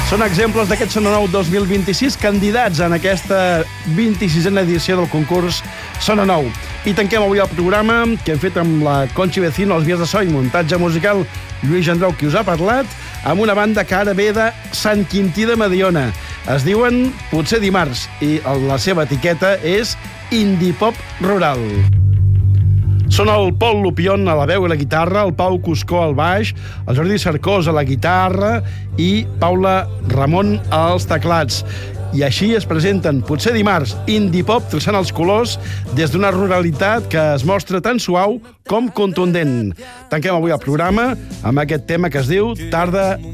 Són exemples d'aquest Sona Nou 2026, candidats en aquesta 26a edició del concurs Sona Nou. I tanquem avui el programa que hem fet amb la Conchi Vecino, els Vies de So i muntatge musical Lluís Gendrou, qui us ha parlat, amb una banda que ara ve de Sant Quintí de Mediona. Es diuen Potser Dimarts i la seva etiqueta és Indie Pop Rural. Són el Pol Lupion a la veu i la guitarra, el Pau Cuscó al baix, el Jordi Cercós a la guitarra i Paula Ramon als teclats. I així es presenten Potser Dimarts, indie pop, traçant els colors des d'una ruralitat que es mostra tan suau com contundent. Tanquem avui el programa amb aquest tema que es diu Tarda